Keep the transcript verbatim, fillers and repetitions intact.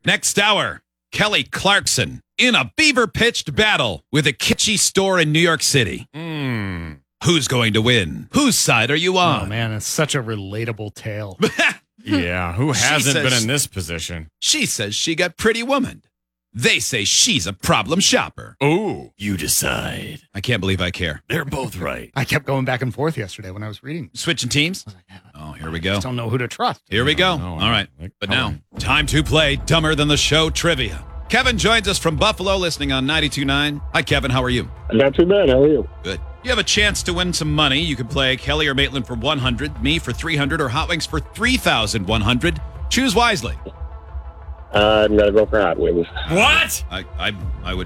Next hour, Kelly Clarkson in a beaver-pitched battle with a kitschy store in New York City. Hmm. Who's going to win? Whose side are you on? Oh, man, it's such a relatable tale. Yeah, who She hasn't says- been in this position? She says she got pretty woman. They say she's a problem shopper. Ooh. You decide. I can't believe I care. They're both right. I kept going back and forth yesterday when I was reading. Switching teams? Oh, here we go. Just don't know who to trust. Here we go. No, no, All right. like But Cohen. now, time to play Dumber Than the Show trivia. Kevin joins us from Buffalo, listening on ninety-two point nine. Hi, Kevin. How are you? Not too bad. How are you? Good. You have a chance to win some money. You can play Kelly or Maitland for one hundred, me for three hundred, or Hot Wings for three thousand one hundred. Choose wisely. Uh, I'm going to go for Hot Wings. What? I, I, I would